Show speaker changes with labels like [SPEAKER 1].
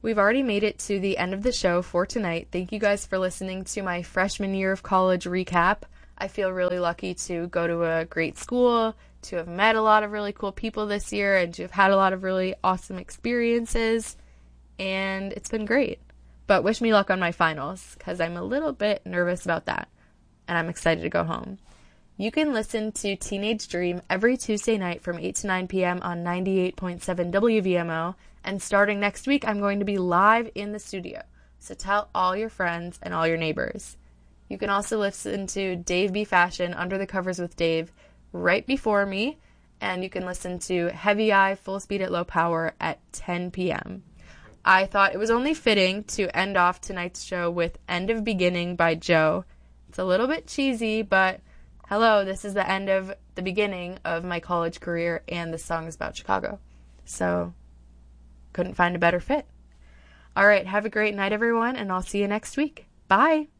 [SPEAKER 1] We've already made it to the end of the show for tonight. Thank you guys for listening to my freshman year of college recap. I feel really lucky to go to a great school, to have met a lot of really cool people this year, and to have had a lot of really awesome experiences. And it's been great. But wish me luck on my finals, because I'm a little bit nervous about that. And I'm excited to go home. You can listen to Teenage Dream every Tuesday night from 8 to 9 p.m. on 98.7 WVMO. And starting next week, I'm going to be live in the studio. So tell all your friends and all your neighbors. You can also listen to Dave B. Fashion, Under the Covers with Dave, right before me. And you can listen to Heavy Eye, Full Speed at Low Power at 10 p.m. I thought it was only fitting to end off tonight's show with End of Beginning by Joe. It's a little bit cheesy, but hello, this is the end of the beginning of my college career, and this song is about Chicago. So couldn't find a better fit. All right, have a great night, everyone, and I'll see you next week. Bye.